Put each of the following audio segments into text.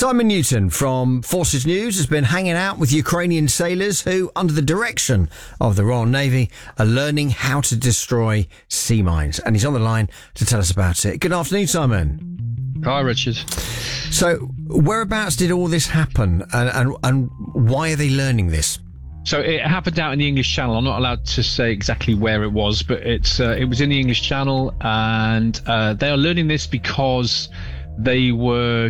Simon Newton from Forces News has been hanging out with Ukrainian sailors who, under the direction of the Royal Navy, are learning how to destroy sea mines. And he's on the line to tell us about it. Good afternoon, Simon. Hi, Richard. So, whereabouts did all this happen, and why are they learning this? So it happened out in the English Channel. I'm not allowed to say exactly where it was, but it was in the English Channel, and they are learning this because they were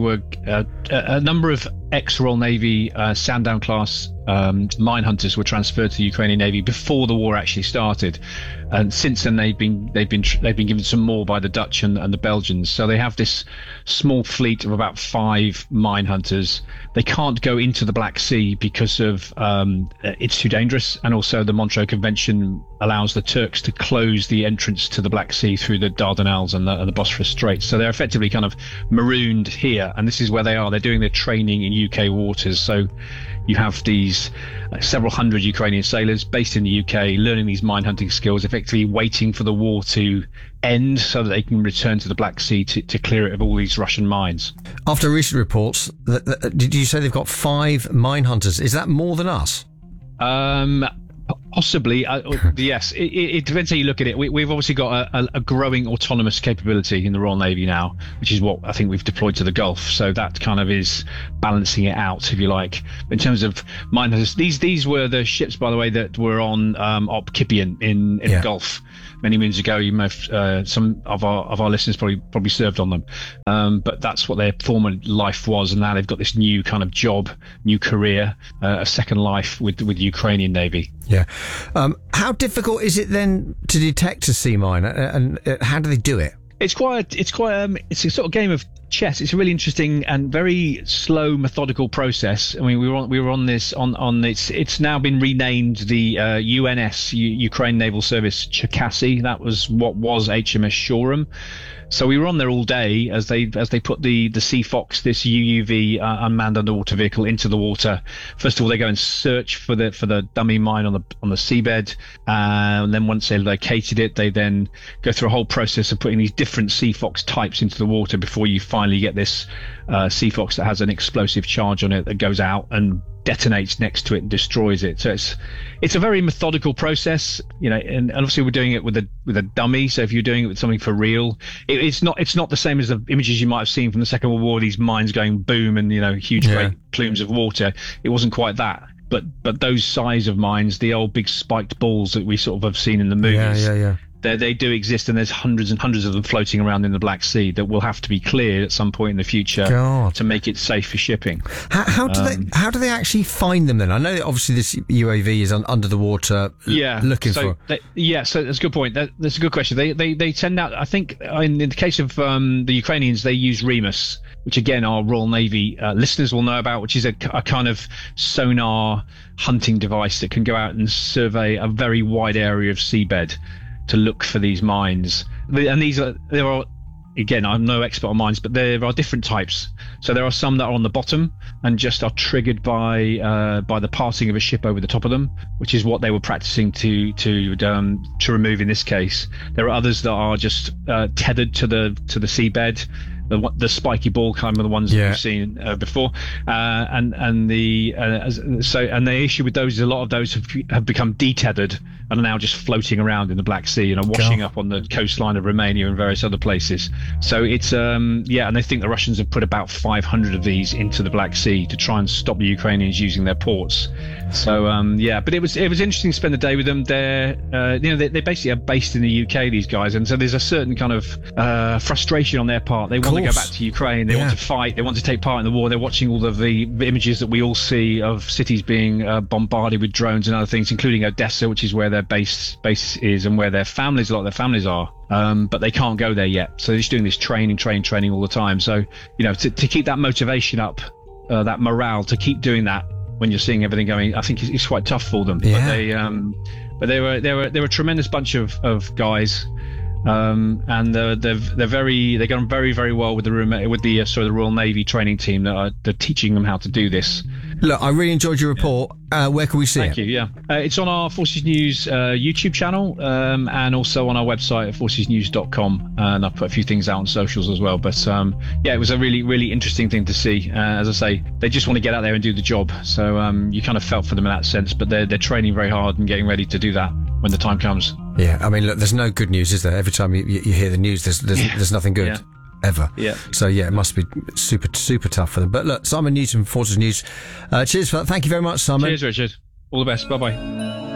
a number of ex-Royal Navy Sandown class mine hunters were transferred to the Ukrainian Navy before the war actually started, and since then they've been given some more by the Dutch and the Belgians. So they have this small fleet of about 5 mine hunters. They can't go into the Black Sea because of it's too dangerous, and also the Montreux Convention allows the Turks to close the entrance to the Black Sea through the Dardanelles and the Bosphorus Straits. So they're effectively kind of marooned here, and this is where they are. They're doing their training in UK waters. So you have these several hundred Ukrainian sailors based in the UK learning these mine hunting skills, effectively waiting for the war to end so that they can return to the Black Sea to clear it of all these Russian mines. After recent reports, did you say they've got 5 mine hunters? Is that more than us? Possibly, yes. It depends how you look at it. We've obviously got a growing autonomous capability in the Royal Navy now, which is what I think we've deployed to the Gulf. So that kind of is balancing it out, if you like. In terms of mine hunters, these were the ships, by the way, that were on Op Kipian in the Gulf many moons ago. You may have, some of our listeners probably served on them, but that's what their former life was, and now they've got this new kind of job, new career, a second life with the Ukrainian Navy. Yeah. How difficult is it then to detect a sea mine, and how do they do it? It's a sort of game of chess. It's a really interesting and very slow, methodical process. I mean, we were on this on it's now been renamed the UNS Ukraine Naval Service Cherkasy. That was what was HMS Shoreham. So we were on there all day as they put the Sea Fox, this UUV unmanned underwater vehicle, into the water. First of all, they go and search for the dummy mine on the seabed, and then once they located it, they then go through a whole process of putting these different Sea Fox types into the water before you finally get this Sea Fox that has an explosive charge on it that goes out and detonates next to it and destroys it. So it's a very methodical process, and obviously we're doing it with a dummy. So if you're doing it with something for real, it's not the same as the images you might have seen from the Second World War, these mines going boom and huge great plumes of water. It wasn't quite that, but those size of mines, the old big spiked balls that we sort of have seen in the movies, they do exist, and there's hundreds and hundreds of them floating around in the Black Sea that will have to be cleared at some point in the future to make it safe for shipping. How do they actually find them then? I know that obviously this UAV is under the water looking for. So that's a good point. That's a good question. They send out, I think, in the case of the Ukrainians, they use Remus, which again our Royal Navy listeners will know about, which is a kind of sonar hunting device that can go out and survey a very wide area of seabed to look for these mines. And there are, again, I'm no expert on mines, but there are different types. So there are some that are on the bottom and just are triggered by the passing of a ship over the top of them, which is what they were practicing to remove in this case. There are others that are just tethered to the seabed. The spiky ball kind of the ones that we've seen before, and the issue with those is a lot of those have become detethered and are now just floating around in the Black Sea and are washing up on the coastline of Romania and various other places. So it's and they think the Russians have put about 500 of these into the Black Sea to try and stop the Ukrainians using their ports. So but it was interesting to spend the day with them. They basically are based in the UK, these guys, and so there's a certain kind of frustration on their part. They want to go back to Ukraine. They want to fight. They want to take part in the war. They're watching all of the images that we all see of cities being bombarded with drones and other things, including Odessa, which is where their base is and where a lot of their families are. But they can't go there yet. So they're just doing this training all the time. So, to keep that motivation up, that morale, to keep doing that when you're seeing everything going, I think it's quite tough for them. Yeah. But they were a tremendous bunch of guys. And they're going very, very well with the Royal Navy training team that are teaching them how to do this. Look, I really enjoyed your report. Where can we see it? Thank you. Yeah, it's on our Forces News YouTube channel, and also on our website at forcesnews.com. And I've put a few things out on socials as well. But yeah, it was a really, really interesting thing to see. As I say, they just want to get out there and do the job. So you kind of felt for them in that sense. But they're training very hard and getting ready to do that when the time comes. Yeah, I mean, look, there's no good news, is there? Every time you hear the news, there's nothing good. Yeah. Ever. Yeah. So yeah, it must be super, super tough for them. But look, Simon Newton from Forces News. Cheers for that. Thank you very much, Simon. Cheers, Richard. All the best. Bye-bye.